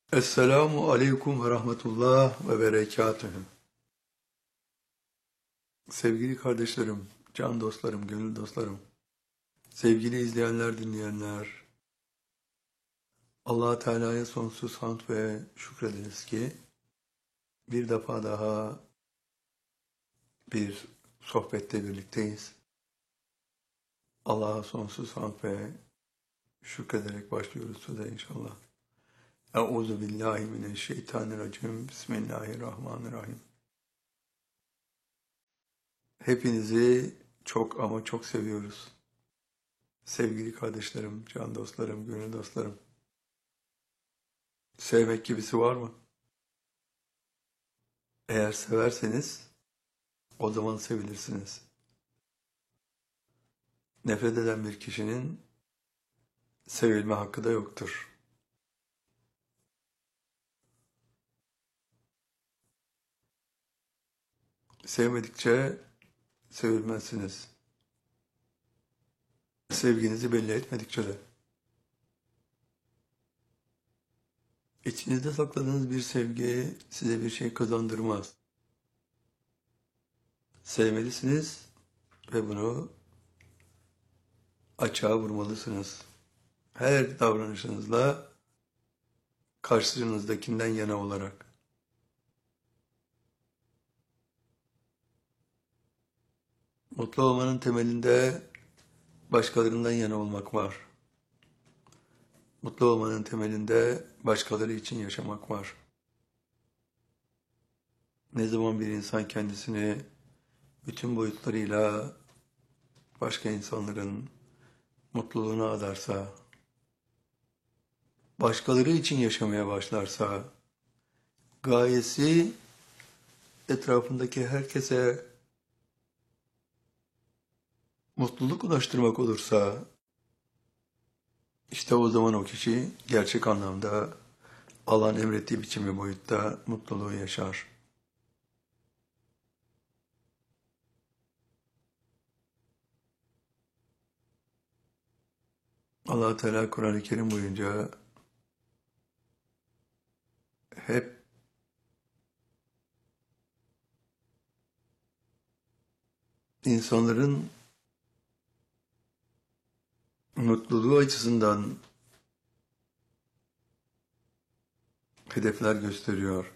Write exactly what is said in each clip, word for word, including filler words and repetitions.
Esselamu aleyküm ve rahmetullah ve berekatühü. Sevgili kardeşlerim, can dostlarım, gönül dostlarım, sevgili izleyenler, dinleyenler, Allah Teala'ya sonsuz hamd ve şükrediniz ki bir defa daha bir sohbette birlikteyiz. Allah'a sonsuz hamd ve şükrederek başlıyoruz söze inşallah. Euzu billahi mineşşeytanirracim. Bismillahirrahmanirrahim. Hepinizi çok ama çok seviyoruz. Sevgili kardeşlerim, can dostlarım, gönül dostlarım. Sevmek gibisi var mı? Eğer severseniz o zaman sevilirsiniz. Nefret eden bir kişinin sevilme hakkı da yoktur. Sevmedikçe sevilmezsiniz. Sevginizi belli etmedikçe de. İçinizde sakladığınız bir sevgi size bir şey kazandırmaz. Sevmelisiniz ve bunu açığa vurmalısınız. Her davranışınızla karşınızdakinden yana olarak. Mutlu olmanın temelinde başkalarından yana olmak var. Mutlu olmanın temelinde başkaları için yaşamak var. Ne zaman bir insan kendisini bütün boyutlarıyla başka insanların mutluluğuna adarsa, başkaları için yaşamaya başlarsa, gayesi etrafındaki herkese mutluluk ulaştırmak olursa, işte o zaman o kişi gerçek anlamda Allah'ın emrettiği biçim ve boyutta mutluluğu yaşar. Allah Teala Kur'an-ı Kerim boyunca hep insanların mutluluğu açısından hedefler gösteriyor.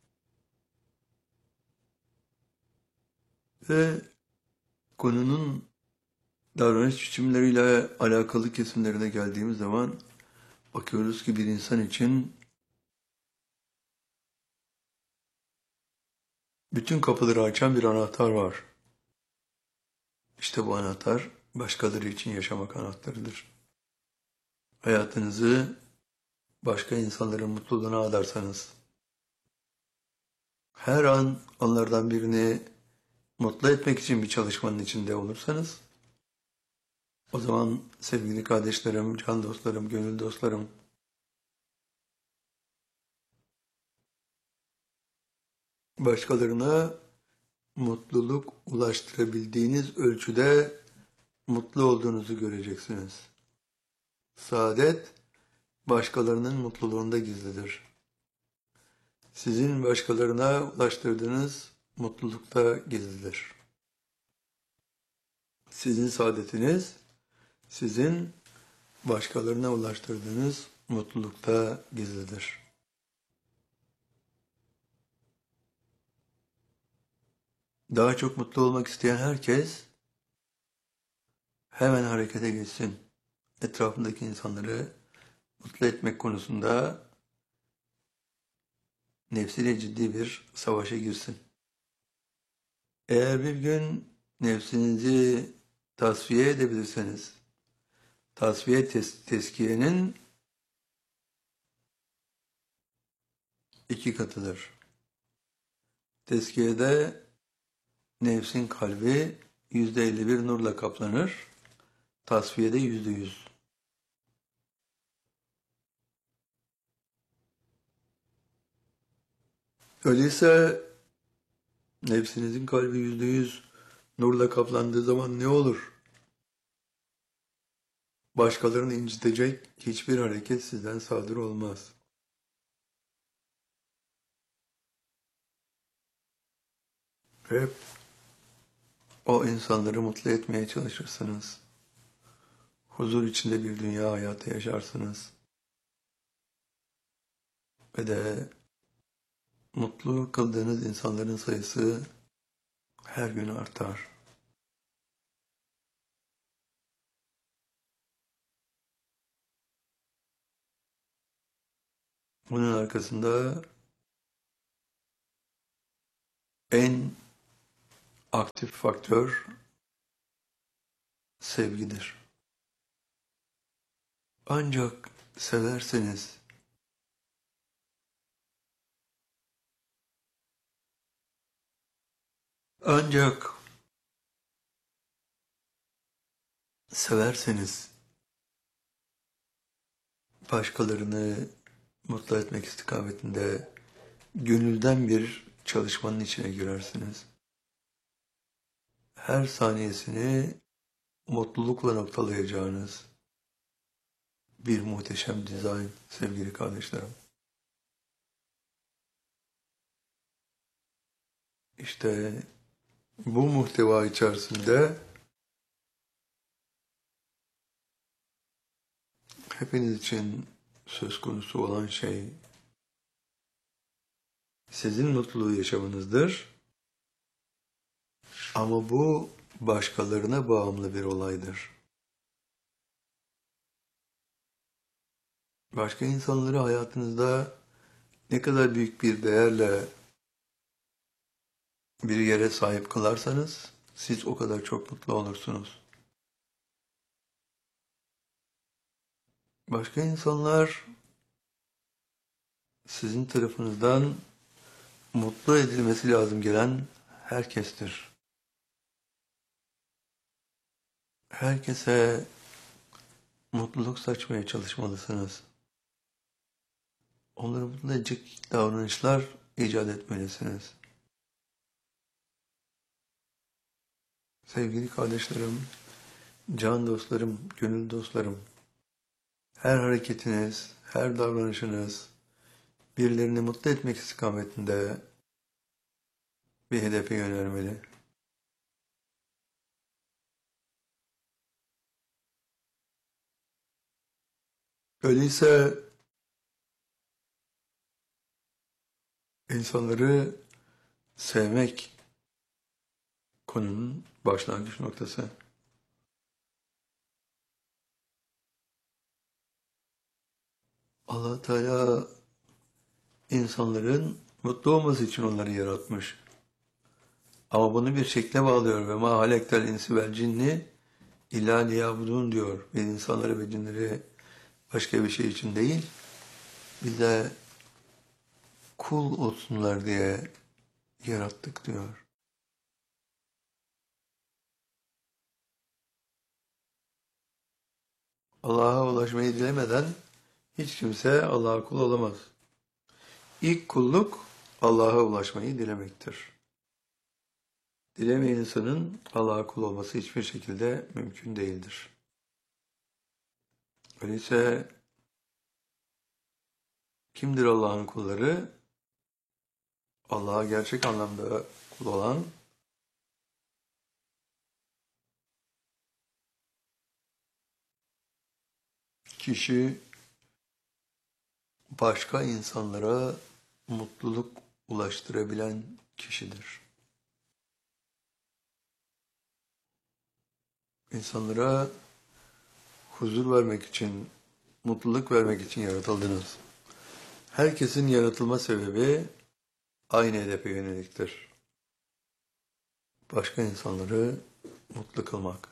Ve konunun davranış biçimleriyle alakalı kesimlerine geldiğimiz zaman bakıyoruz ki bir insan için bütün kapıları açan bir anahtar var. İşte bu anahtar başkaları için yaşamak anahtarıdır. Hayatınızı başka insanların mutluluğuna adarsanız, her an onlardan birini mutlu etmek için bir çalışmanın içinde olursanız, o zaman sevgili kardeşlerim, can dostlarım, gönül dostlarım, başkalarına mutluluk ulaştırabildiğiniz ölçüde mutlu olduğunuzu göreceksiniz. Saadet, başkalarının mutluluğunda gizlidir. Sizin başkalarına ulaştırdığınız mutlulukta gizlidir. Sizin saadetiniz, sizin başkalarına ulaştırdığınız mutlulukta gizlidir. Daha çok mutlu olmak isteyen herkes hemen harekete geçsin. Etrafındaki insanları mutlu etmek konusunda nefsiyle ciddi bir savaşa girsin. Eğer bir gün nefsinizi tasfiye edebilirseniz, tasfiye tes teskiyenin iki katıdır. Teskiyede nefsin kalbi yüzde elli bir nurla kaplanır, tasfiyede yüzde yüz. Öyleyse nefsinizin kalbi yüzde yüz nurla kaplandığı zaman ne olur? Başkalarını incitecek hiçbir hareket sizden sadır olmaz. Hep o insanları mutlu etmeye çalışırsınız. Huzur içinde bir dünya hayatı yaşarsınız. Ve de mutlu kıldığınız insanların sayısı her gün artar. Bunun arkasında en aktif faktör sevgidir. Ancak severseniz, ancak severseniz başkalarını mutlu etmek istikametinde gönülden bir çalışmanın içine girersiniz. Her saniyesini mutlulukla noktalayacağınız bir muhteşem dizayn sevgili kardeşlerim. İşte bu muhteva içerisinde hepiniz için söz konusu olan şey sizin mutluluğu yaşamanızdır. Ama bu başkalarına bağımlı bir olaydır. Başka insanları hayatınızda ne kadar büyük bir değerle bir yere sahip kılarsanız siz o kadar çok mutlu olursunuz. Başka insanlar sizin tarafınızdan mutlu edilmesi lazım gelen herkestir. Herkese mutluluk saçmaya çalışmalısınız. Onları mutlu edecek davranışlar icat etmelisiniz. Sevgili kardeşlerim, can dostlarım, gönül dostlarım, her hareketiniz, her davranışınız birilerini mutlu etmek istikametinde bir hedefe yönelmeli. Öyleyse insanları sevmek konunun başlangıç noktası. Allah Teala insanların mutlu olması için onları yaratmış. Ama bunu bir şekle bağlıyor ve ma halektel insi vel cinni illa liyabudun diyor. Biz insanları ve cinleri başka bir şey için değil, bize kul olsunlar diye yarattık diyor. Allah'a ulaşmayı dilemeden hiç kimse Allah'a kul olamaz. İlk kulluk Allah'a ulaşmayı dilemektir. Dilemeyen insanın Allah'a kul olması hiçbir şekilde mümkün değildir. Öyleyse kimdir Allah'ın kulları? Allah'a gerçek anlamda kul olan, kişi başka insanlara mutluluk ulaştırabilen kişidir. İnsanlara huzur vermek için, mutluluk vermek için yaratıldınız. Herkesin yaratılma sebebi aynı hedefe yöneliktir. Başka insanları mutlu kılmak.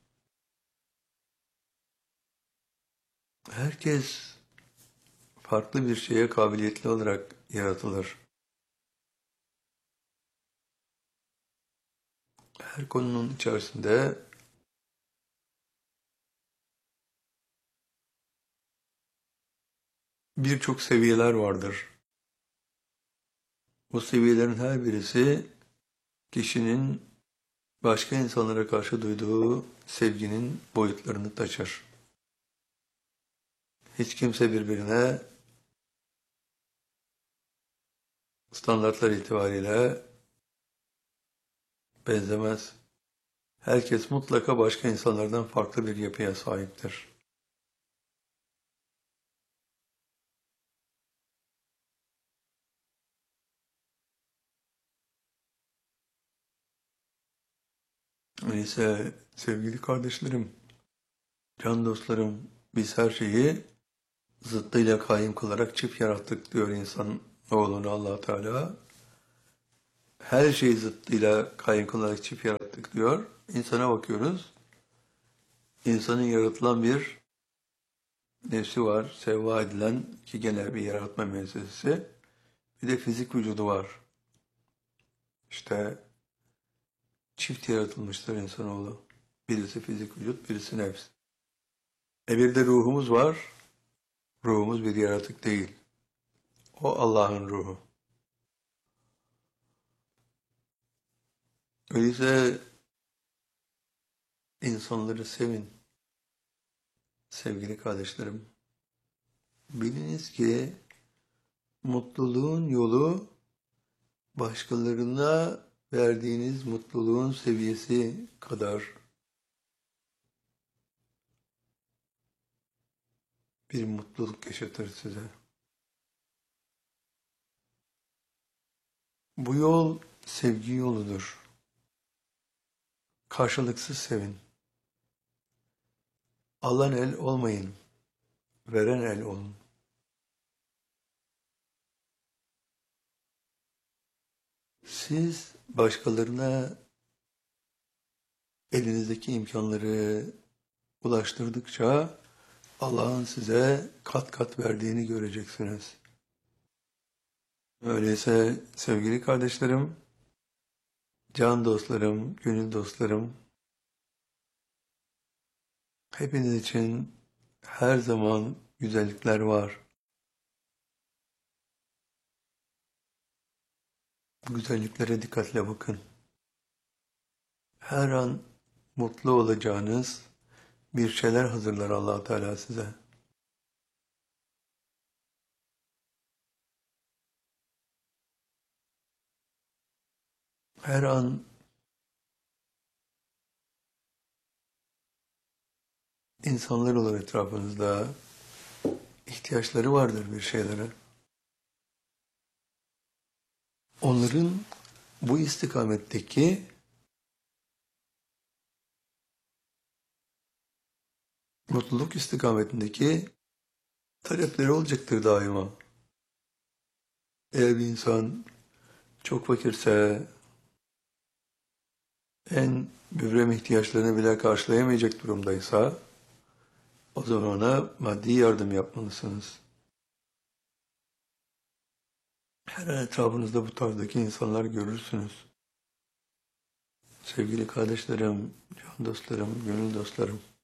Herkes farklı bir şeye kabiliyetli olarak yaratılır. Her konunun içerisinde birçok seviyeler vardır. Bu seviyelerin her birisi kişinin başka insanlara karşı duyduğu sevginin boyutlarını taşır. Hiç kimse birbirine standartlar itibariyle benzemez. Herkes mutlaka başka insanlardan farklı bir yapıya sahiptir. Öyleyse sevgili kardeşlerim, can dostlarım, biz her şeyi zıttıyla kaim kılarak çift yarattık diyor insan oğlunu Allah Teala. Her şeyi zıttıyla kaim kılarak çift yarattık diyor. İnsana bakıyoruz. İnsanın yaratılan bir nefsi var, sevva edilen ki gene bir yaratma meselesi. Bir de fizik vücudu var. İşte çift yaratılmıştır insanoğlu. Birisi fizik vücut, birisi nefs. E bir de ruhumuz var. Ruhumuz bir yaratık değil. O Allah'ın ruhu. Öyleyse insanları sevin. Sevgili kardeşlerim. Biliniz ki mutluluğun yolu başkalarına verdiğiniz mutluluğun seviyesi kadar bir mutluluk yaşatır size. Bu yol sevgi yoludur. Karşılıksız sevin. Alan el olmayın, veren el olun. Siz başkalarına elinizdeki imkanları ulaştırdıkça Allah'ın size kat kat verdiğini göreceksiniz. Öyleyse sevgili kardeşlerim, can dostlarım, gönül dostlarım, hepiniz için her zaman güzellikler var. Bu güzelliklere dikkatle bakın. Her an mutlu olacağınız bir şeyler hazırlar Allah Teala size. Her an insanlar olur etrafınızda, ihtiyaçları vardır bir şeylere. Onların bu istikametteki mutluluk istikametindeki talepleri olacaktır daima. Eğer bir insan çok fakirse, en müvrem ihtiyaçlarını bile karşılayamayacak durumdaysa, o zaman ona maddi yardım yapmalısınız. Her an etrafınızda bu tarzdaki insanlar görürsünüz. Sevgili kardeşlerim, can dostlarım, gönül dostlarım.